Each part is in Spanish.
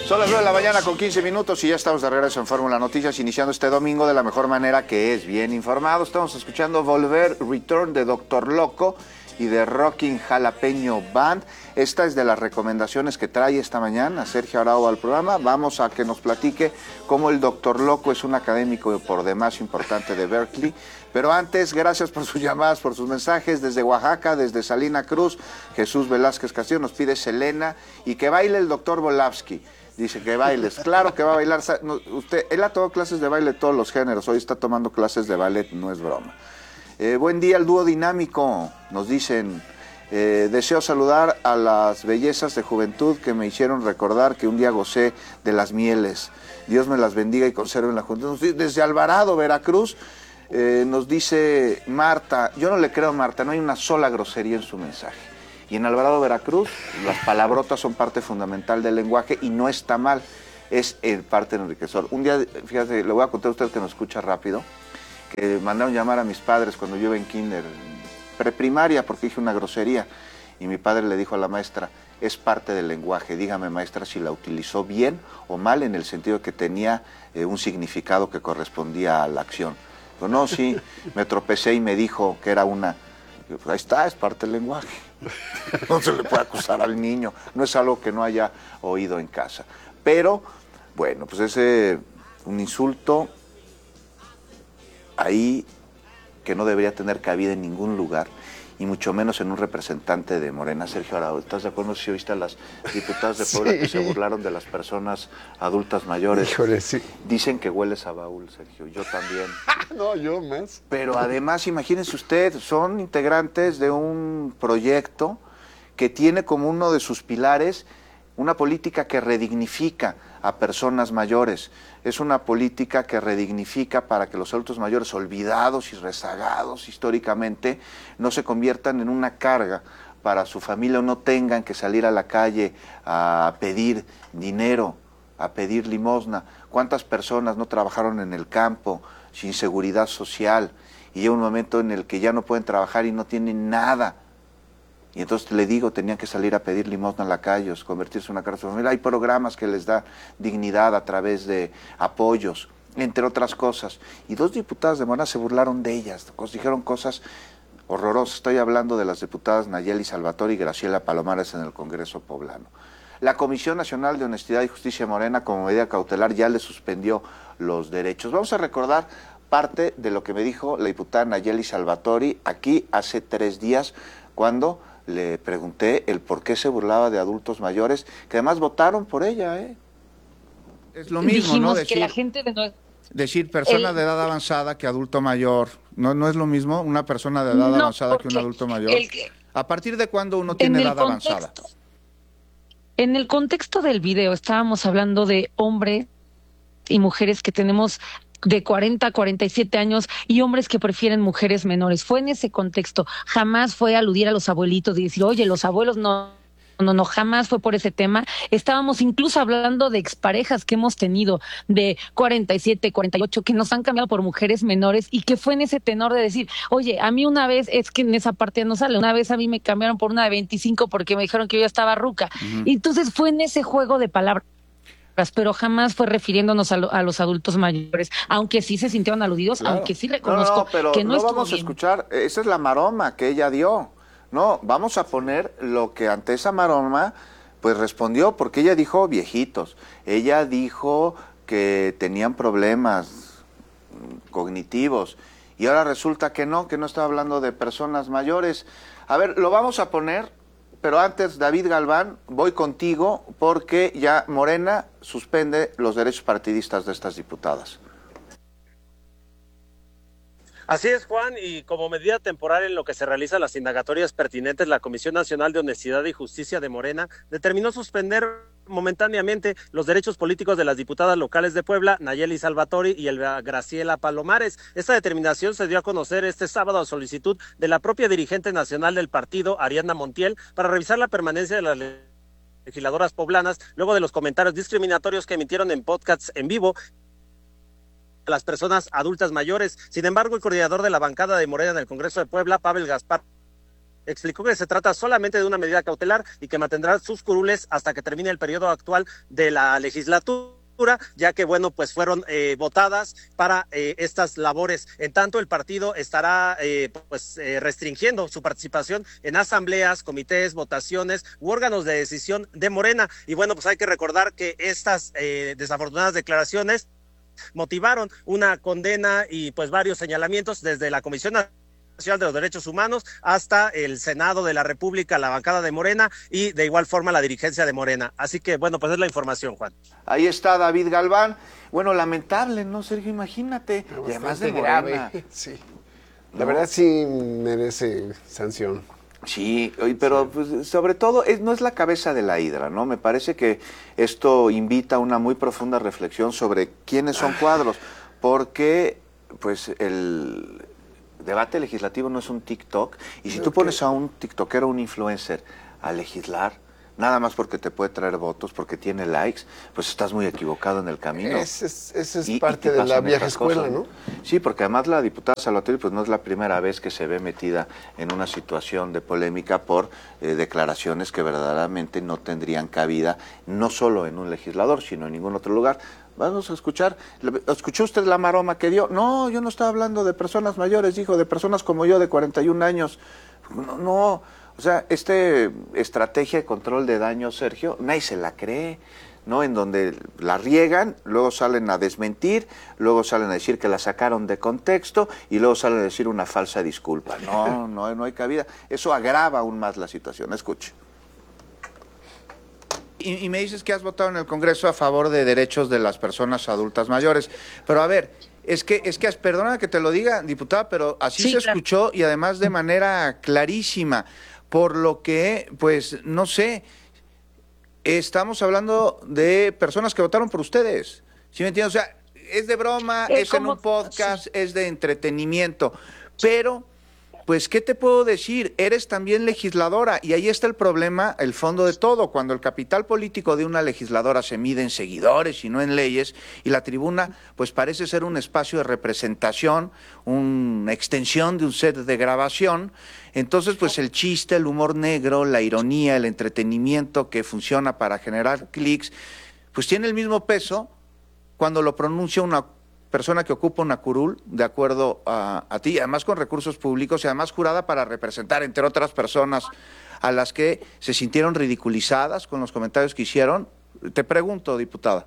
Son las 9 de la mañana con 15 minutos y ya estamos de regreso en Fórmula Noticias, iniciando este domingo de la mejor manera, que es bien informado. Estamos escuchando Volver, Return de Doctor Loco y de Rocking Jalapeño Band. Esta es de las recomendaciones que trae esta mañana Sergio Araujo al programa. Vamos a que nos platique cómo el Doctor Loco es un académico por demás importante de Berkeley. Pero antes, gracias por sus llamadas, por sus mensajes. Desde Oaxaca, desde Salina Cruz, Jesús Velázquez Castillo nos pide Selena y que baile el doctor Volavsky. Dice que bailes, claro que va a bailar. Él ha tomado clases de baile de todos los géneros, hoy está tomando clases de ballet, no es broma. Buen día al dúo dinámico, nos dicen. Deseo saludar a las bellezas de juventud que me hicieron recordar que un día gocé de las mieles. Dios me las bendiga y conserve en la juventud. Desde Alvarado, Veracruz, nos dice Marta. Yo no le creo a Marta, no hay una sola grosería en su mensaje. Y en Alvarado, Veracruz, las palabrotas son parte fundamental del lenguaje y no está mal, es parte enriquecedor. Un día, fíjate, le voy a contar a usted que nos escucha rápido, que mandaron llamar a mis padres cuando yo iba en kinder, preprimaria, porque dije una grosería, y mi padre le dijo a la maestra, es parte del lenguaje, dígame maestra si la utilizó bien o mal, en el sentido de que tenía un significado que correspondía a la acción. Pero no, sí, me tropecé y me dijo que era una... Pues ahí está, es parte del lenguaje. No se le puede acusar al niño, no es algo que no haya oído en casa. Pero, bueno, pues es un insulto ahí que no debería tener cabida en ningún lugar, y mucho menos en un representante de Morena. Sergio Araujo, ¿estás de acuerdo si oíste a las diputadas de Puebla que se burlaron de las personas adultas mayores? Híjole, sí. Dicen que hueles a baúl, Sergio, yo también. No, yo más. Pero además, imagínense usted, son integrantes de un proyecto que tiene como uno de sus pilares una política que redignifica a personas mayores. Es una política que redignifica para que los adultos mayores olvidados y rezagados históricamente no se conviertan en una carga para su familia o no tengan que salir a la calle a pedir dinero, a pedir limosna. ¿Cuántas personas no trabajaron en el campo sin seguridad social y llega un momento en el que ya no pueden trabajar y no tienen nada? Y entonces le digo, tenían que salir a pedir limosna a la calle, convertirse en una casa familiar. Hay programas que les da dignidad a través de apoyos, entre otras cosas. Y dos diputadas de Morena se burlaron de ellas, dijeron cosas horrorosas. Estoy hablando de las diputadas Nayeli Salvatore y Graciela Palomares en el Congreso poblano. La Comisión Nacional de Honestidad y Justicia Morena, como medida cautelar, ya le suspendió los derechos. Vamos a recordar parte de lo que me dijo la diputada Nayeli Salvatore aquí hace 3 días, cuando le pregunté el por qué se burlaba de adultos mayores, que además votaron por ella, ¿eh? Es lo mismo, dijimos, ¿no? Decir, que la gente decir persona de edad avanzada que adulto mayor, ¿no es lo mismo una persona de edad avanzada que un adulto mayor? ¿A partir de cuándo uno tiene edad avanzada? En el contexto del video estábamos hablando de hombres y mujeres que tenemos de 40 a 47 años y hombres que prefieren mujeres menores. Fue en ese contexto. Jamás fue aludir a los abuelitos y decir, oye, los abuelos no, jamás fue por ese tema. Estábamos incluso hablando de exparejas que hemos tenido de 47, 48, que nos han cambiado por mujeres menores y que fue en ese tenor de decir, oye, a mí una vez, es que en esa parte no sale, una vez a mí me cambiaron por una de 25 porque me dijeron que yo ya estaba ruca. Y entonces fue en ese juego de palabras, pero jamás fue refiriéndonos a los adultos mayores, aunque sí se sintieron aludidos, claro. Aunque sí reconozco pero que no vamos bien. A escuchar, esa es la maroma que ella dio. No, vamos a poner lo que ante esa maroma pues respondió, porque ella dijo viejitos, ella dijo que tenían problemas cognitivos, y ahora resulta que no estaba hablando de personas mayores. A ver, lo vamos a poner. Pero antes, David Galván, voy contigo porque ya Morena suspende los derechos partidistas de estas diputadas. Así es, Juan, y como medida temporal en lo que se realizan las indagatorias pertinentes, la Comisión Nacional de Honestidad y Justicia de Morena determinó suspender momentáneamente los derechos políticos de las diputadas locales de Puebla, Nayeli Salvatore y Graciela Palomares. Esta determinación se dio a conocer este sábado a solicitud de la propia dirigente nacional del partido, Ariadna Montiel, para revisar la permanencia de las legisladoras poblanas, luego de los comentarios discriminatorios que emitieron en podcasts en vivo a las personas adultas mayores. Sin embargo, el coordinador de la bancada de Morena en el Congreso de Puebla, Pavel Gaspar explicó que se trata solamente de una medida cautelar y que mantendrá sus curules hasta que termine el periodo actual de la legislatura, ya que, bueno, pues fueron votadas para estas labores. En tanto, el partido estará restringiendo su participación en asambleas, comités, votaciones u órganos de decisión de Morena. Y bueno, pues hay que recordar que estas desafortunadas declaraciones motivaron una condena y pues varios señalamientos desde la Comisión Nacional de los Derechos Humanos hasta el Senado de la República, la bancada de Morena y de igual forma la dirigencia de Morena. Así que, bueno, pues es la información, Juan. Ahí está David Galván. Bueno, lamentable, ¿no, Sergio? Imagínate. Y además de Morena. Sí. La verdad sí merece sanción. Sí, pero pues, sobre todo no es la cabeza de la hidra, ¿no? Me parece que esto invita a una muy profunda reflexión sobre quiénes son Cuadros, porque pues el debate legislativo no es un TikTok, y si tú pones a un tiktokero, un influencer, a legislar, nada más porque te puede traer votos, porque tiene likes, pues estás muy equivocado en el camino. Esa es parte de la vieja escuela, cosas, ¿no? Sí, porque además la diputada Salvatierra pues no es la primera vez que se ve metida en una situación de polémica por declaraciones que verdaderamente no tendrían cabida, no solo en un legislador, sino en ningún otro lugar. Vamos a escuchar. ¿Escuchó usted la maroma que dio? No, yo no estaba hablando de personas mayores, dijo, de personas como yo de 41 años. No, o sea, estrategia de control de daño, Sergio, nadie se la cree, ¿no? En donde la riegan, luego salen a desmentir, luego salen a decir que la sacaron de contexto y luego salen a decir una falsa disculpa. No hay cabida. Eso agrava aún más la situación. Escuche. Y me dices que has votado en el Congreso a favor de derechos de las personas adultas mayores. Pero a ver, es que perdona que te lo diga, diputada, pero así sí, se escuchó y además de manera clarísima. Por lo que, pues, no sé, estamos hablando de personas que votaron por ustedes. ¿Sí me entiendes? O sea, es de broma, es en un podcast, sí, es de entretenimiento. Pero, pues, ¿qué te puedo decir? Eres también legisladora y ahí está el problema, el fondo de todo. Cuando el capital político de una legisladora se mide en seguidores y no en leyes, y la tribuna, pues, parece ser un espacio de representación, una extensión de un set de grabación. Entonces, pues, el chiste, el humor negro, la ironía, el entretenimiento que funciona para generar clics, pues, tiene el mismo peso cuando lo pronuncia una persona que ocupa una curul, de acuerdo a ti, además con recursos públicos y además jurada para representar, entre otras personas, a las que se sintieron ridiculizadas con los comentarios que hicieron. Te pregunto, diputada.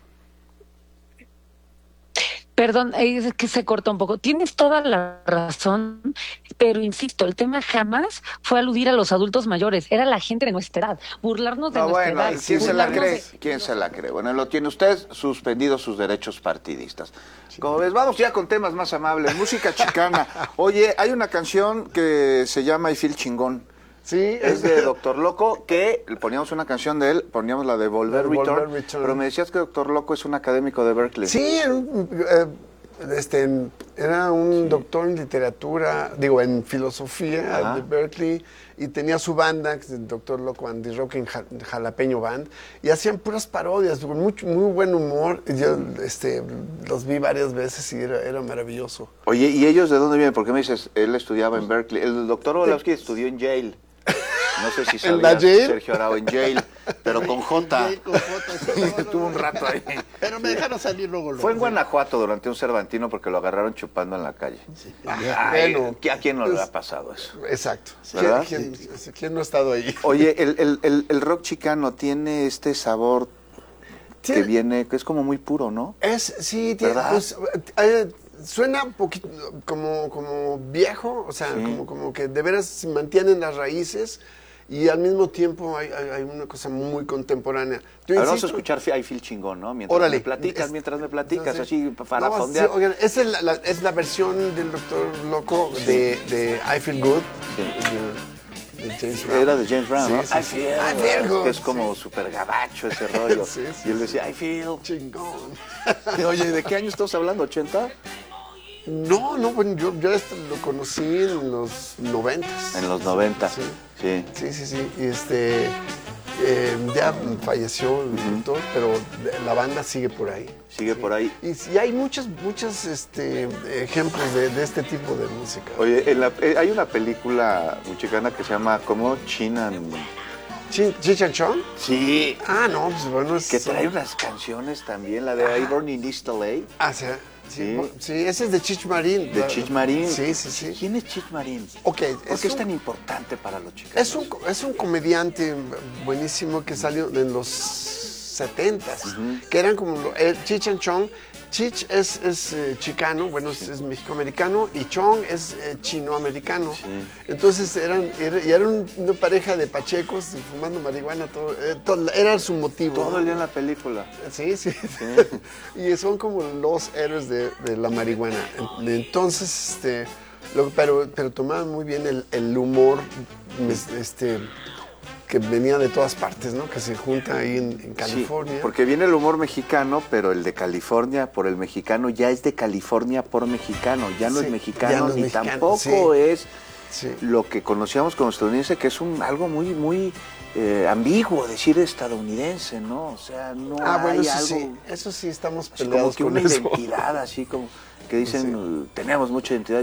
Perdón, es que se corta un poco. Tienes toda la razón, pero insisto, el tema jamás fue aludir a los adultos mayores, era la gente de nuestra edad, burlarnos de nuestra edad. ¿Quién se la cree? ¿Quién se la cree? Bueno, lo tiene usted suspendido sus derechos partidistas. Como ves, vamos ya con temas más amables, música chicana. Oye, hay una canción que se llama I Feel Chingón. Sí, es de Doctor Loco, que poníamos una canción de él, poníamos la de Volver Return, pero me decías que Doctor Loco es un académico de Berkeley. Sí, era un doctor en literatura, en filosofía de Berkeley, y tenía su banda, que es el Doctor Loco and the Rocking Jalapeño Band, y hacían puras parodias, con muy buen humor. Yo los vi varias veces y era maravilloso. Oye, ¿y ellos de dónde vienen? Porque me dices, él estudiaba en Berkeley, el doctor Orlowski estudió en Yale. No sé si sabías, Sergio Arau, en Yale, pero con J. Con J, sí, estuvo un rato ahí. Pero me dejaron salir luego. Fue en Guanajuato durante un Cervantino porque lo agarraron chupando en la calle. Sí. ¿A quién no le ha pasado eso? Exacto. ¿Verdad? ¿Quién no ha estado ahí? Oye, el rock chicano tiene este sabor que viene, que es como muy puro, ¿no? Sí, tiene, pues, suena un poquito como viejo, o sea, sí, como que de veras se mantienen las raíces y al mismo tiempo hay una cosa muy contemporánea. Ahora vamos a escuchar I Feel Chingón, ¿no? Mientras me platicas, así para fondear. Sí, oigan, esa es la versión del Doctor Loco de I Feel Good. Sí. De James Brown. Era de James Brown, ¿no? Sí, I feel good. Que es como súper gabacho ese rollo. Sí. Y él decía, I feel chingón. Oye, ¿de qué año estamos hablando? ¿80? No, bueno, yo lo conocí en los 90. En los 90, sí. Sí. Sí. Ya falleció el doctor, pero la banda sigue por ahí. Sigue por ahí. Y hay muchos ejemplos de este tipo de música. Oye, hay una película mexicana que se llama como Chinan. ¿Cheech and Chong? Sí. Ah, no, pues bueno. Que trae unas canciones también, la de Iborne in East LA. Ah, sí. Sí, ese es de Cheech Marin. De Cheech Marin. Sí. ¿Quién es Cheech Marin? Ok. ¿Por qué es tan importante para los chicanos? Es un comediante buenísimo que salió en los 70s, que eran como Cheech and Chong. Cheech es chicano, bueno, es mexicoamericano, y Chong es chinoamericano. Sí. Entonces eran una pareja de pachecos fumando marihuana, era su motivo. Todo el día en la película. Sí. Y son como los héroes de la marihuana. Entonces, pero tomaban muy bien el humor, que venía de todas partes, ¿no? Que se junta ahí en California. Sí, porque viene el humor mexicano, pero el de California por el mexicano ya es de California por mexicano, ya no es mexicano ni tampoco es lo que conocíamos como estadounidense, que es algo muy, muy ambiguo decir estadounidense, ¿no? O sea, no hay eso algo... Sí, eso sí, estamos peleados como que con una identidad, así como que dicen, tenemos mucha identidad.